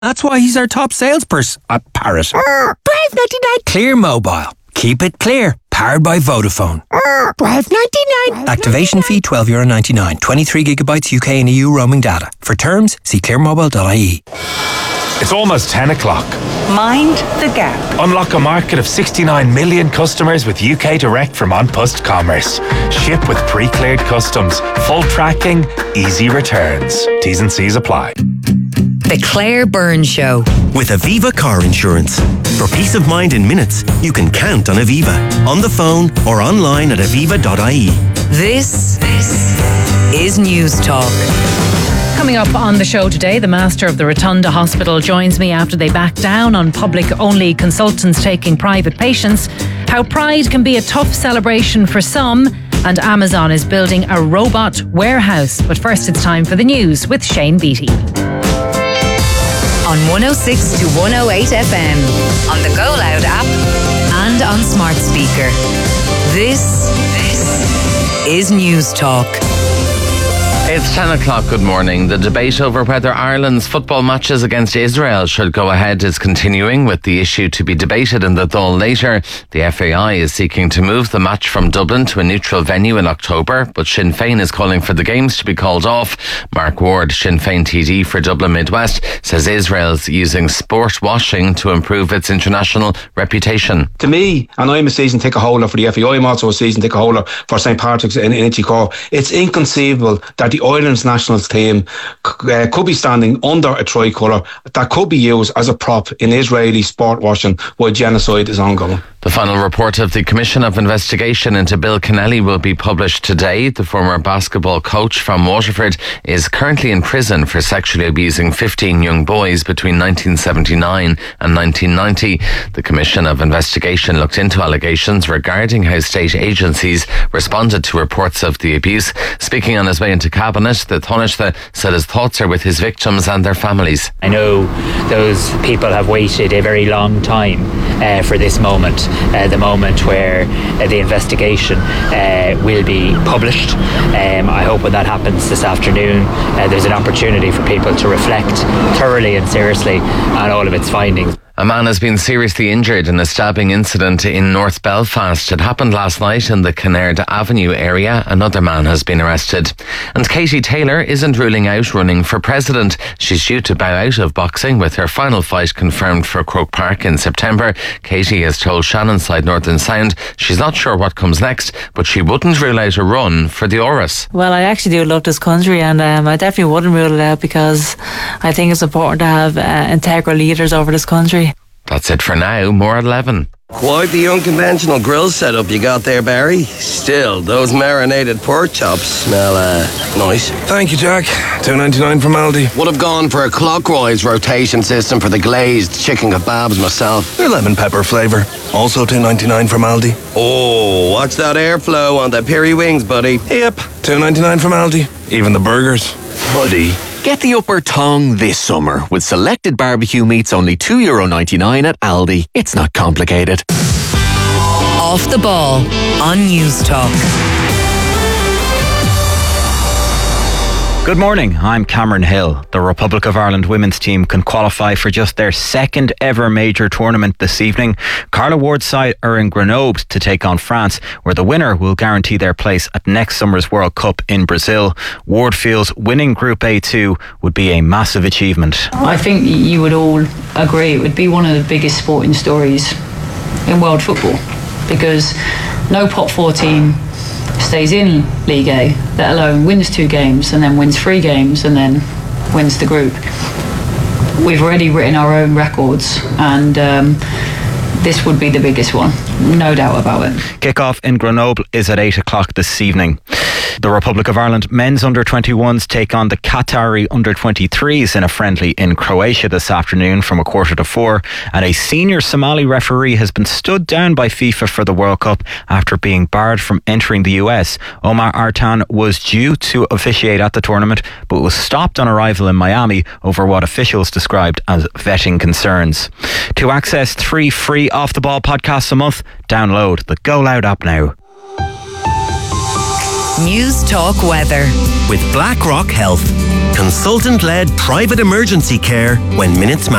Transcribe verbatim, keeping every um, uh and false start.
That's why he's our top salesperson at Parrot. twelve ninety-nine. Clear Mobile. Keep it clear. Powered by Vodafone. twelve ninety-nine. Activation fee twelve euro ninety-nine. twenty-three gigabytes U K and E U roaming data. For terms, see clear mobile dot I E. It's almost ten o'clock. Mind the gap. Unlock a market of sixty-nine million customers with U K Direct from An Post Commerce. Ship with pre-cleared customs, full tracking, easy returns. T's and C's apply. The Claire Byrne Show. With Aviva Car Insurance. For peace of mind in minutes, you can count on Aviva. On the phone or online at aviva dot I E. This, this is News Talk. Coming up on the show today, the master of the Rotunda Hospital joins me after they back down on public-only consultants taking private patients, how pride can be a tough celebration for some, and Amazon is building a robot warehouse. But first it's time for the news with Shane Beattie. On one oh six to one oh eight F M, on the Go Loud app and on smart speaker. This, this is News Talk. It's ten o'clock, good morning. The debate over whether Ireland's football matches against Israel should go ahead is continuing, with the issue to be debated in the Dáil later. The F A I is seeking to move the match from Dublin to a neutral venue in October, but Sinn Féin is calling for the games to be called off. Mark Ward, Sinn Féin T D for Dublin Midwest, says Israel's using sport washing to improve its international reputation. To me, and I'm a season ticket holder for the F A I, I'm also a season ticket holder for Saint Patrick's in, in Inchicore. It's inconceivable that the Ireland's national team uh, could be standing under a tricolour that could be used as a prop in Israeli sport washing while genocide is ongoing. The final report of the Commission of Investigation into Bill Kennelly will be published today. The former basketball coach from Waterford is currently in prison for sexually abusing fifteen young boys between nineteen seventy-nine and nineteen ninety. The Commission of Investigation looked into allegations regarding how state agencies responded to reports of the abuse. Speaking on his way into Cabinet, the Taoiseach said his thoughts are with his victims and their families. I know those people have waited a very long time uh, for this moment. Uh, the moment where uh, the investigation uh, will be published. Um, I hope when that happens this afternoon, uh, there's an opportunity for people to reflect thoroughly and seriously on all of its findings. A man has been seriously injured in a stabbing incident in North Belfast. It happened last night in the Kinnaird Avenue area. Another man has been arrested. And Katie Taylor isn't ruling out running for president. She's due to bow out of boxing with her final fight confirmed for Croke Park in September. Katie has told Shannonside Northern Sound she's not sure what comes next, but she wouldn't rule out a run for the Áras. Well, I actually do love this country, and um, I definitely wouldn't rule it out because I think it's important to have uh, integral leaders over this country. That's it for now. More at eleven. Quite the unconventional grill setup you got there, Barry. Still, those marinated pork chops smell uh, nice. Thank you, Jack. two ninety-nine from Aldi. Would have gone for a clockwise rotation system for the glazed chicken kebabs myself. They're lemon pepper flavour. Also two ninety-nine from Aldi. Oh, watch that airflow on the peri wings, buddy. Yep, two ninety-nine from Aldi. Even the burgers. Buddy. Get the upper tongue this summer with selected barbecue meats only two euro ninety-nine at Aldi. It's not complicated. Off the Ball on News Talk. Good morning, I'm Cameron Hill. The Republic of Ireland women's team can qualify for just their second ever major tournament this evening. Carla Ward's side are in Grenoble to take on France, where the winner will guarantee their place at next summer's World Cup in Brazil. Ward feels winning Group A two would be a massive achievement. I think you would all agree it would be one of the biggest sporting stories in world football, because no pot four team stays in League A, let alone wins two games and then wins three games and then wins the group. We've already written our own records, and um, this would be the biggest one, no doubt about it. Kick-off in Grenoble is at eight o'clock this evening. The Republic of Ireland men's under twenty-ones take on the Qatari under twenty-threes in a friendly in Croatia this afternoon from a quarter to four. And a senior Somali referee has been stood down by FIFA for the World Cup after being barred from entering the U S. Omar Artan was due to officiate at the tournament, but was stopped on arrival in Miami over what officials described as vetting concerns. To access three free Off the Ball podcasts a month, download the Go Loud app now. News Talk Weather with BlackRock Health. Consultant-led private emergency care when minutes matter.